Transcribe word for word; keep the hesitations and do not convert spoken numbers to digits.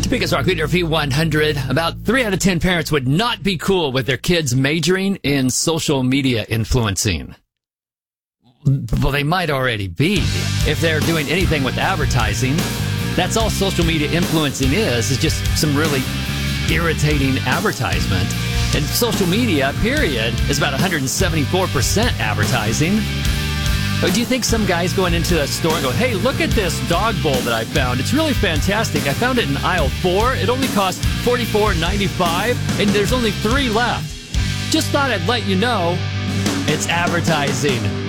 Speakers Rock Leader V one hundred. About three out of ten parents would not be cool with their kids majoring in social media influencing. Well, they might already be if they're doing anything with advertising. That's all social media influencing is, is just some really irritating advertisement. And social media, period, is about one hundred seventy-four percent advertising. Do you think some guy's going into a store and go, hey, look at this dog bowl that I found. It's really fantastic. I found it in aisle four. It only cost forty-four ninety-five, and there's only three left. Just thought I'd let you know it's advertising.